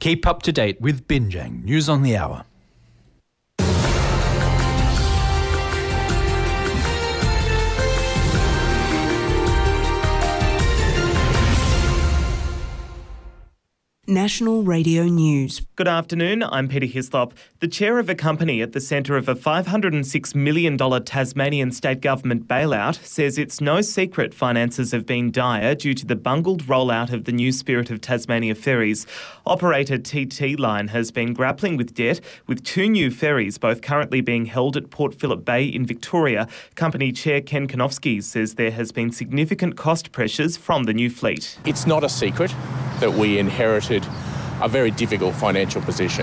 Keep up to date with Binjang News on the Hour. National Radio News. Good afternoon, I'm Peter Hislop. The chair of a company at the centre of a $506 million Tasmanian state government bailout says it's no secret finances have been dire due to the bungled rollout of the new Spirit of Tasmania ferries. Operator TT Line has been grappling with debt, with 2 new ferries both currently being held at Port Phillip Bay in Victoria. Company chair Ken Konofsky says there has been significant cost pressures from the new fleet. It's not a secret that we inherited a very difficult financial position.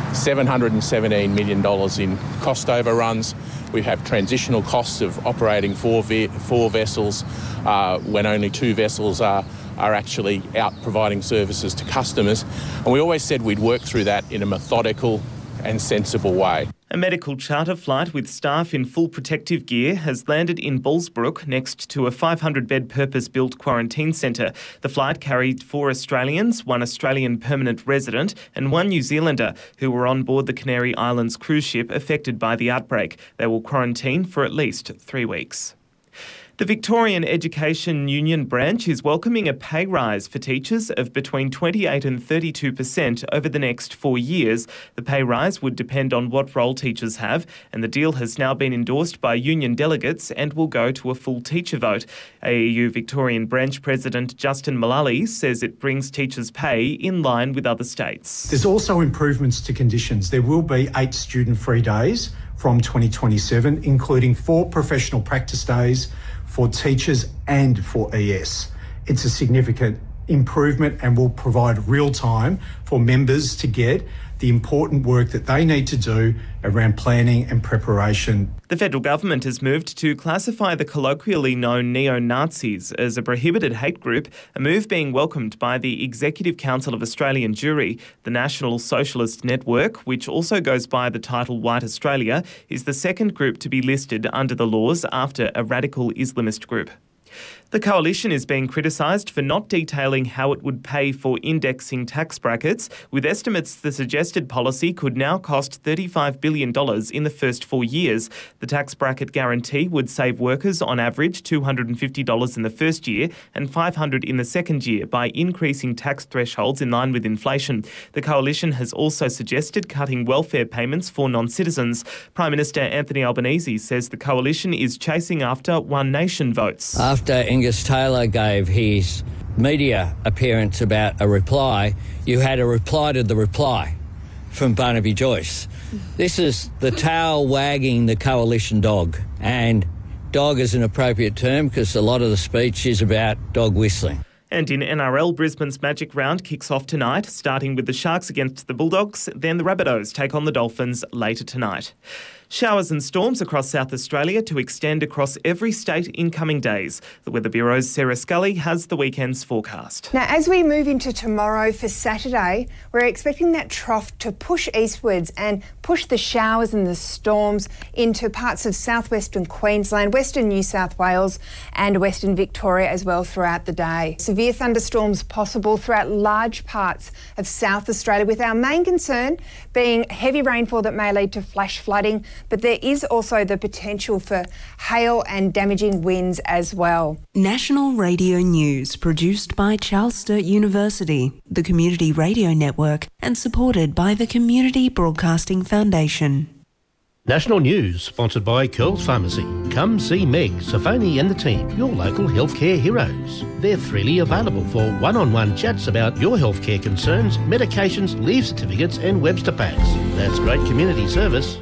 $717 million in cost overruns. We have transitional costs of operating four vessels when only 2 vessels are actually out providing services to customers. And we always said we'd work through that in a methodical and sensible way. A medical charter flight with staff in full protective gear has landed in Bullsbrook next to a 500-bed purpose-built quarantine centre. The flight carried 4 Australians, 1 Australian permanent resident and 1 New Zealander who were on board the Canary Islands cruise ship affected by the outbreak. They will quarantine for at least 3 weeks. The Victorian Education Union branch is welcoming a pay rise for teachers of between 28% and 32% over the next 4 years. The pay rise would depend on what role teachers have, and the deal has now been endorsed by union delegates and will go to a full teacher vote. AEU Victorian branch president Justin Mullally says it brings teachers' pay in line with other states. There's also improvements to conditions. There will be 8 student-free days from 2027, including 4 professional practice days for teachers and for ES. It's a significant improvement and will provide real time for members to get the important work that they need to do around planning and preparation. The federal government has moved to classify the colloquially known neo-Nazis as a prohibited hate group, a move being welcomed by the Executive Council of Australian Jewry. The National Socialist Network, which also goes by the title White Australia, is the second group to be listed under the laws after a radical Islamist group. The Coalition is being criticised for not detailing how it would pay for indexing tax brackets, with estimates the suggested policy could now cost $35 billion in the first 4 years. The tax bracket guarantee would save workers on average $250 in the first year and $500 in the second year by increasing tax thresholds in line with inflation. The Coalition has also suggested cutting welfare payments for non-citizens. Prime Minister Anthony Albanese says the Coalition is chasing after One Nation votes. After Angus Taylor gave his media appearance about a reply, you had a reply to the reply from Barnaby Joyce. This is the tail wagging the Coalition dog, and dog is an appropriate term because a lot of the speech is about dog whistling. And in NRL, Brisbane's Magic Round kicks off tonight, starting with the Sharks against the Bulldogs. Then the Rabbitohs take on the Dolphins later tonight. Showers and storms across South Australia to extend across every state in coming days. The Weather Bureau's Sarah Scully has the weekend's forecast. Now, as we move into tomorrow for Saturday, we're expecting that trough to push eastwards and push the showers and the storms into parts of southwestern Queensland, western New South Wales and western Victoria as well throughout the day. Severe thunderstorms possible throughout large parts of South Australia, with our main concern being heavy rainfall that may lead to flash flooding. But there is also the potential for hail and damaging winds as well. National Radio News, produced by Charles Sturt University, the Community Radio Network, and supported by the Community Broadcasting Foundation. National News, sponsored by Curls Pharmacy. Come see Meg, Safoni and the team, your local healthcare heroes. They're freely available for one-on-one chats about your healthcare concerns, medications, leave certificates and Webster packs. That's great community service.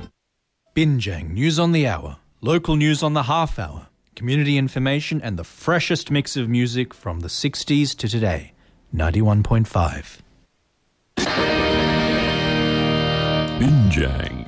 Binjang News on the Hour, local news on the half hour, community information and the freshest mix of music from the 60s to today. 91.5. Binjang.